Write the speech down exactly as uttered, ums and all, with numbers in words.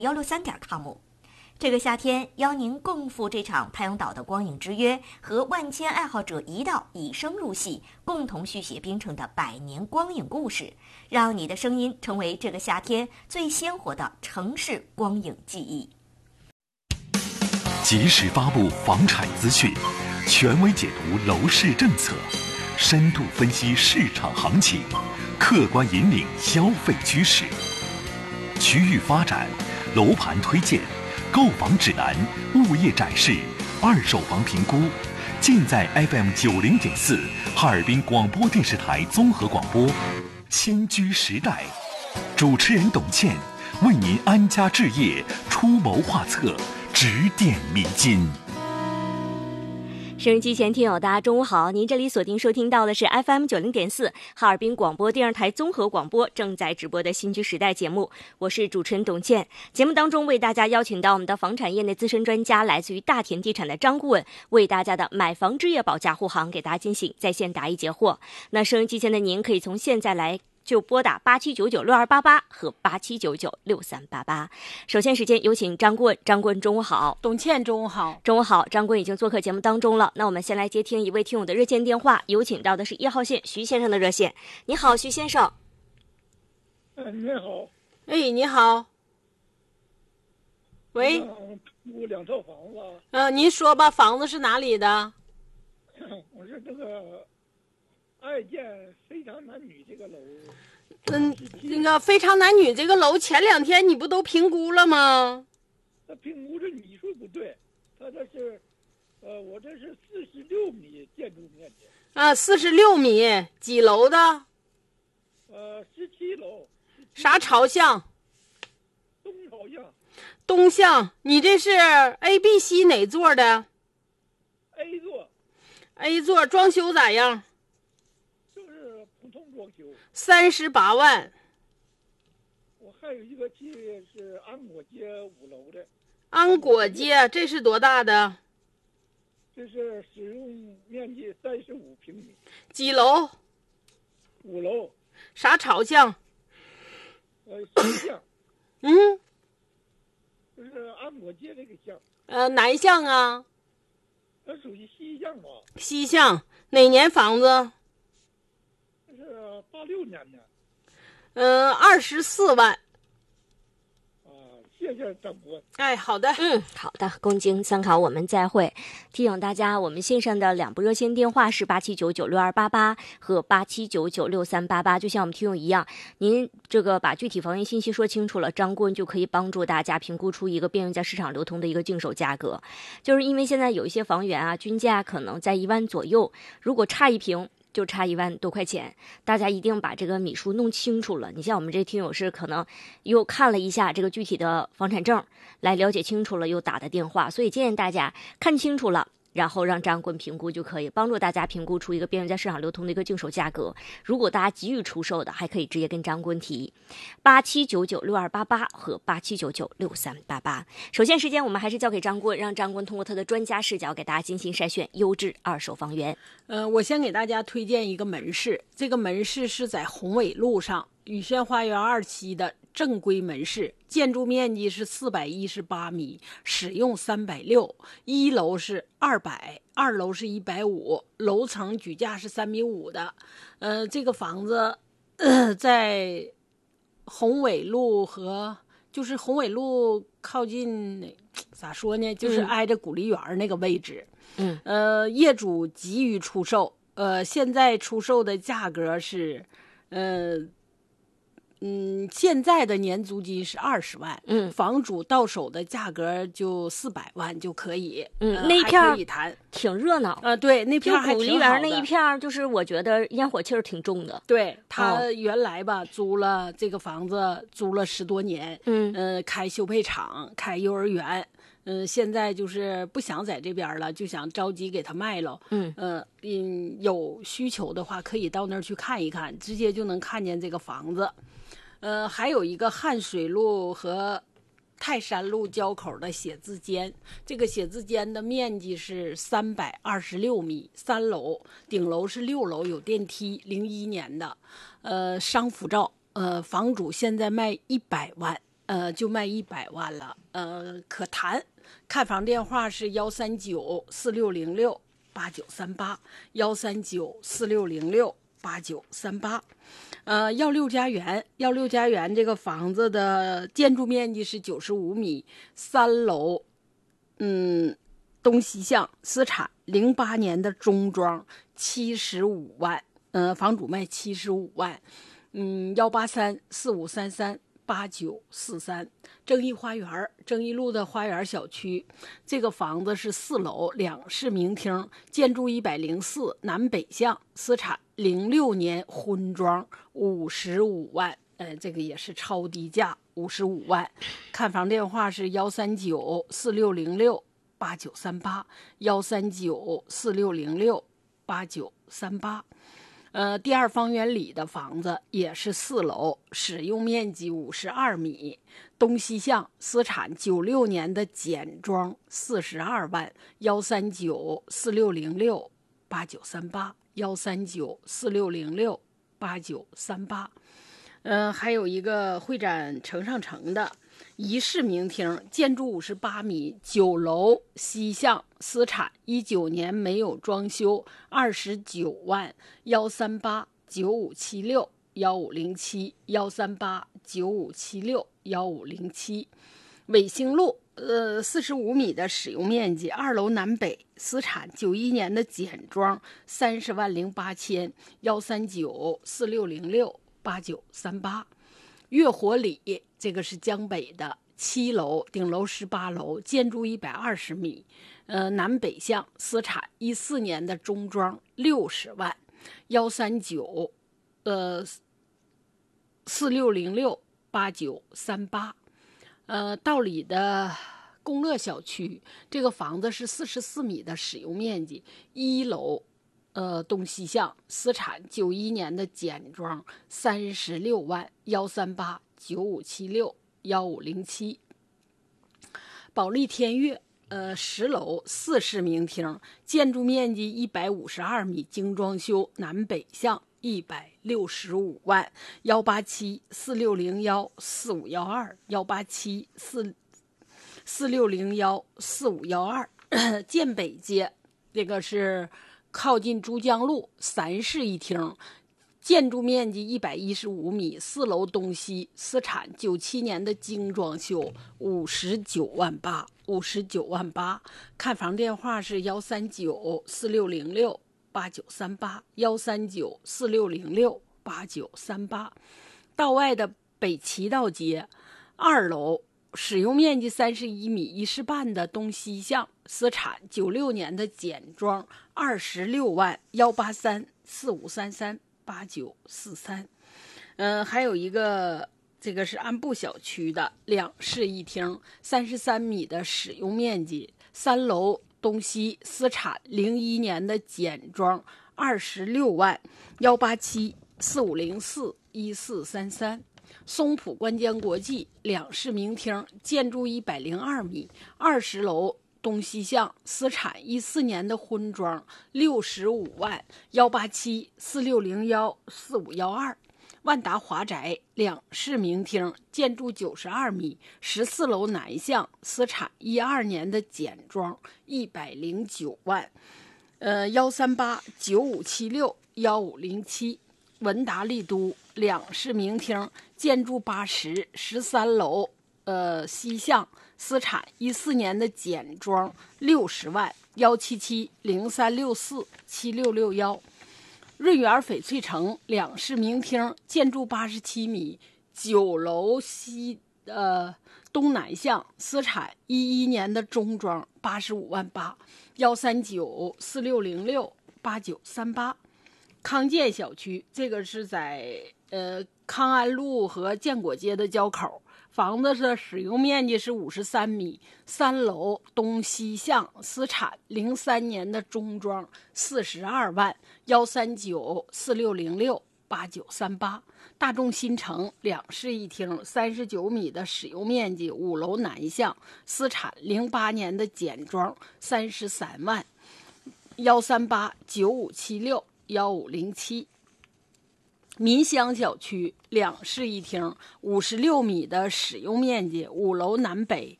一六三点 com。这个夏天，邀您共赴这场太阳岛的光影之约，和万千爱好者一道以声入戏，共同续写冰城的百年光影故事，让你的声音成为这个夏天最鲜活的城市光影记忆。 及时发布房产资讯，权威解读楼市政策，深度分析市场行情，客观引领消费趋势。区域发展、楼盘推荐、购房指南、物业展示、二手房评估，尽在 F M 九零点四哈尔滨广播电视台综合广播。新居时代，主持人董倩为您安家置业出谋划策，指点迷津。 收音机前听友大家中午好，您这里锁定收听到的是 F M 九零点四哈尔滨广播电视台综合广播正在直播的新居时代节目，我是主持人董倩。节目当中为大家邀请到我们的房产业内资深专家，来自于大田地产的张顾问，为大家的买房置业保驾护航给大家进行在线答疑解惑。那收音机前的您可以从现在来就拨打八七九九六二八八和八七九九六三八八。首先时间有请张顾问，张顾问中午好。 董倩中午好。 中午好，张顾问已经做客节目当中了。那我们先来接听一位听友的热线电话，有请到的是一号线徐先生的热线。你好，徐先生。 呃，你好。 哎，你好。喂。 我两套房子。 呃，您说吧，房子是哪里的？ 我是这个爱建非常男女这个楼。 嗯，那个非常男女这个楼前两天你不都评估了吗？ 他评估这米数不对，他这是，呃，我这是四十六米建筑面积。 啊，四十六米，几楼的？ 呃，十七楼。 啥朝向？ 东朝向。 东向。你这是 A、B、C 哪座的 ？A 座。 A 座，装修咋样？ 就是普通装修。 三十八万。 我还有一个街是安果街五楼的。 安果街，这是多大的？ 这是使用面积三十五平米。 几楼？ 五楼。 啥朝向？ 呃，西向。 嗯。 就是安果街这个向。 呃，南向啊。 它属于西向吧？ 西向。哪年房子？ 这是八六年的。 嗯，二十四万。 谢谢张顾问。 哎，好的， 嗯，好的，恭敬参考，我们再会。提醒大家，我们线上的两部热线电话是八七九九六二八八和八七九九六三八八，就像我们听友一样，您这个把具体房源信息说清楚了，张顾问就可以帮助大家评估出一个便于在市场流通的一个净手价格。就是因为现在有一些房源啊，均价可能在一万左右，如果差一平就差一万多块钱，大家一定把这个米数弄清楚了。你像我们这听友是可能又看了一下这个具体的房产证，来了解清楚了，又打的电话，所以建议大家看清楚了，然后让张顾问评估就可以，帮助大家评估出一个便于在市场流通的一个净手价格。如果大家急于出售的，还可以直接跟张顾问提八七九九六二八八和八七九九六三八八。首先时间我们还是交给张顾问，让张顾问通过他的专家视角给大家进行筛选优质二手房源。 呃，我先给大家推荐一个门市，这个门市是在宏伟路上宇轩花园二期的正规门市，建筑面积是四百一十八米，使用三百六，一楼是二百，二楼是一百五，楼层举架是三米五的。呃，这个房子、呃、在宏伟路和就是宏伟路靠近咋说呢，就是挨着鼓励园那个位置。 嗯， 呃，业主急于出售，呃，现在出售的价格是，呃。嗯，现在的年租金是二十万， 嗯， 房主到手的价格就四百万就可以， 嗯， 呃、 那片还可以谈， 挺热闹， 呃，对，那片还就鼓励园那一片，就是我觉得烟火气儿挺重的。 对，他原来吧、哦、租了这个房子，租了十多年， 嗯， 呃，开修配厂，开幼儿园。嗯、呃，现在就是不想在这边了，就想着急给他卖了。 嗯， 呃，嗯，有需求的话可以到那儿去看一看，直接就能看见这个房子。呃，还有一个汉水路和泰山路交口的写字间，这个写字间的面积是三百二十六米，三楼，顶楼是六楼，有电梯，零一年的，呃，商服照，呃，房主现在卖一百万。 呃，就卖一百万了，呃，可谈。看房电话是幺三九四六零六八九三八，幺三九四六零六八九三八。呃，耀六家园，耀六家园这个房子的建筑面积是九十五米，三楼，嗯，东西向，私产，零八年的中装，七十五万，呃，房主卖七十五万，嗯，幺八三四五三三八九四三。正义花园，正义路的花园小区，这个房子是四楼两室明厅，建筑一百零四，南北向，私产，零六年婚装，五十五万，呃，这个也是超低价，五十五万。看房电话是幺三九四六零六八九三八，幺三九四六零六八九三八。呃，第二方圆里的房子也是四楼，使用面积五十二米，东西向，私产，九六年的简装，四十二万，幺三九四六零六八九三八，幺三九四六零六八九三八。呃，还有一个会展城上城的一室明厅，建筑五十八米，九楼西向，私产，一九年没有装修，二十九万，幺三八九五七六幺五零七，幺三八九五七六幺五零七。纬兴路，呃，四十五米的使用面积，二楼南北，私产，九一年的简装，三十万零八千，幺三九四六零六八九三八。月火里，这个是江北的七楼，顶楼十八楼，建筑一百二十米，呃，南北向，私产，一四年的中装，六十万，幺三九，呃，四六零六八九三八。呃，道里的公乐小区，这个房子是四十四米的使用面积，一楼。呃，东西向，私产，九一年的简装，三十六万，幺三八九五七六幺五零七。保利天悦，呃，十楼四室明厅，建筑面积一百五十二米，精装修，南北向，一百六十五万，幺八七四六零幺四五幺二，幺八七四四六零幺四五幺二。建北街，这个是。靠近珠江路，三室一厅，建筑面积一百一十五米，四楼东西，私产，九七年的精装修，五十九万八，五十九万八。看房电话是幺三九四六零六八九三八，幺三九四六零六八九三八。道外的北齐道街，二楼。使用面积三十一米，一室半的东西向，私产，九六年的简装，二十六万，幺八三四五三三八九四三。嗯，还有一个，这个是安步小区的两室一厅，三十三米的使用面积，三楼东西，私产，零一年的简装，二十六万，幺八七四五零四一四三三。松浦关江国际两室明厅，建筑一百零二米，二十楼，东西向，私产，一四年的婚装，六十五万，幺八七四六零幺四五幺二。万达华宅两室明厅，建筑九十二米，十四楼南向，私产，一二年的简装，一百零九万，呃，幺三八九五七六幺五零七。文达丽都两室明厅，建筑八十，十三楼，呃，西向，私产，一四年的简装，六十万，幺七七零三六四七六六幺。润园翡翠城两室明厅，建筑八十七米，九楼西，呃，东南向，私产，一一年的中装，八十五万八，幺三九四六零六八九三八。康健小区，这个是在呃康安路和建国街的交口，房子的使用面积是五十三米，三楼东西向，私产，零三年的中装，四十二万，幺三九四六零六八九三八。大众新城两室一厅，三十九米的使用面积，五楼南向，私产，零八年的简装，三十三万，幺三八九五七六幺五零七。 民乡小区，两室一厅，五十六米的使用面积，五楼南北，